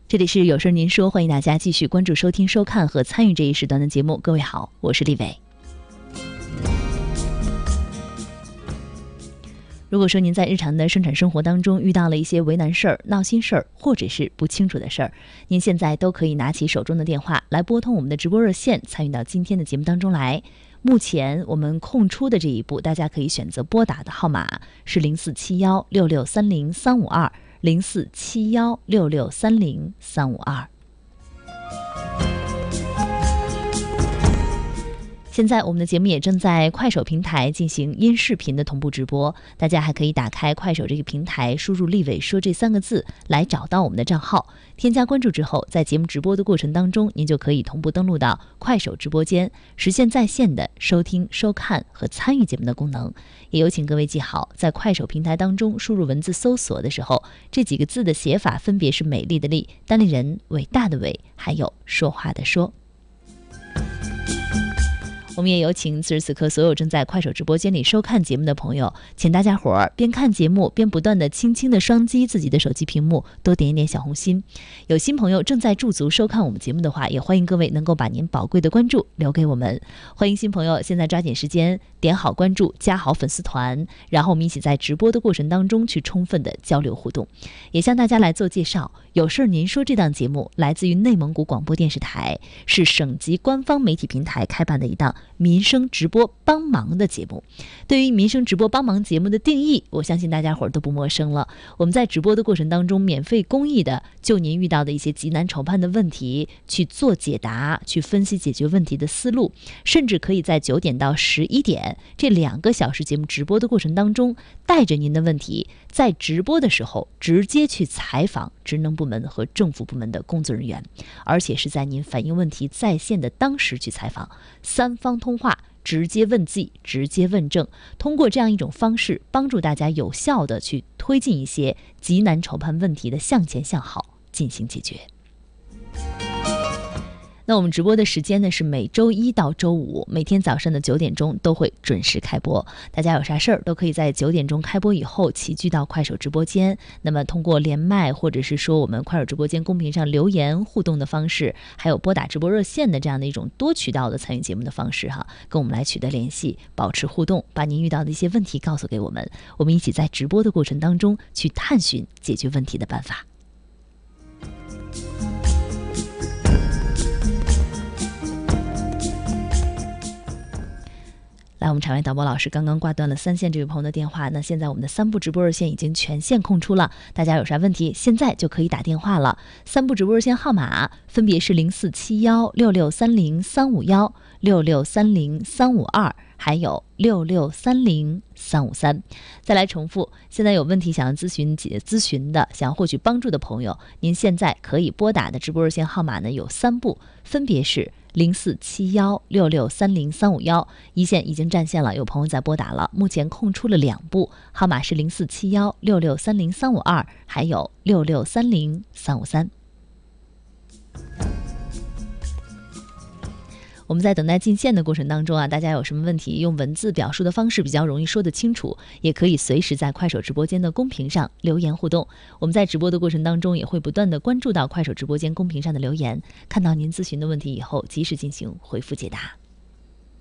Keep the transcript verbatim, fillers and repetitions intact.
这里是有事您说，欢迎大家继续关注、收听、收看和参与这一时段的节目。各位好，我是丽伟。如果说您在日常的生产生活当中遇到了一些为难事儿、闹心事儿，或者是不清楚的事儿，您现在都可以拿起手中的电话来拨通我们的直播热线，参与到今天的节目当中来。目前我们空出的这一步，大家可以选择拨打的号码是零四七幺六六三零三五二。零四七幺六六三零三五二。现在我们的节目也正在快手平台进行音视频的同步直播，大家还可以打开快手这个平台，输入“丽伟说”这三个字来找到我们的账号，添加关注之后，在节目直播的过程当中，您就可以同步登录到快手直播间，实现在线的收听、收看和参与节目的功能。也有请各位记好，在快手平台当中输入文字搜索的时候，这几个字的写法分别是美丽的丽、单立人、伟大的伟，还有说话的说。我们也有请此时此刻所有正在快手直播间里收看节目的朋友，请大家伙儿边看节目边不断的轻轻的双击自己的手机屏幕，多点一点小红心。有新朋友正在驻足收看我们节目的话，也欢迎各位能够把您宝贵的关注留给我们。欢迎新朋友现在抓紧时间点好关注，加好粉丝团，然后我们一起在直播的过程当中去充分的交流互动。也向大家来做介绍，有事您说这档节目来自于内蒙古广播电视台，是省级官方媒体平台开办的一档民生直播帮忙的节目。对于民生直播帮忙节目的定义，我相信大家伙儿都不陌生了。我们在直播的过程当中，免费公益的就您遇到的一些急难愁盼的问题去做解答，去分析解决问题的思路，甚至可以在九点到十一点这两个小时节目直播的过程当中，带着您的问题，在直播的时候直接去采访职能部门和政府部门的工作人员，而且是在您反映问题在线的当时去采访，三方通话，直接问计，直接问政，通过这样一种方式，帮助大家有效的去推进一些急难愁盼问题的向前向好进行解决。那我们直播的时间呢是每周一到周五，每天早上的九点钟都会准时开播。大家有啥事儿都可以在九点钟开播以后齐聚到快手直播间，那么通过连麦或者是说我们快手直播间公屏上留言互动的方式，还有拨打直播热线的这样的一种多渠道的参与节目的方式哈，跟我们来取得联系，保持互动，把您遇到的一些问题告诉给我们，我们一起在直播的过程当中去探寻解决问题的办法。来，我们场外导播老师刚刚挂断了三线这位朋友的电话，那现在我们的三部直播热线已经全线空出了，大家有啥问题现在就可以打电话了。三部直播热线号码分别是零四七幺六六三零三五幺、六六三零三五二，还有六六三零三五三。再来重复，现在有问题想要咨询咨询的，想要获取帮助的朋友，您现在可以拨打的直播热线号码呢有三部，分别是零四七幺六六三零三五幺，一线已经占线了，有朋友在拨打了，目前空出了两部，号码是零四七幺六六三零三五二，还有六六三零三五三。我们在等待进线的过程当中啊，大家有什么问题，用文字表述的方式比较容易说得清楚，也可以随时在快手直播间的公屏上留言互动。我们在直播的过程当中也会不断的关注到快手直播间公屏上的留言，看到您咨询的问题以后，及时进行回复解答。